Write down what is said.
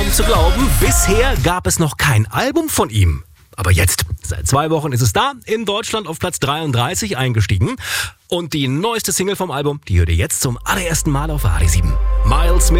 kaum zu glauben, bisher gab es noch kein Album von ihm. Aber jetzt, seit 2 Wochen ist es da, in Deutschland auf Platz 33 eingestiegen. Und die neueste Single vom Album, die hört ihr jetzt zum allerersten Mal auf ARD7. Miles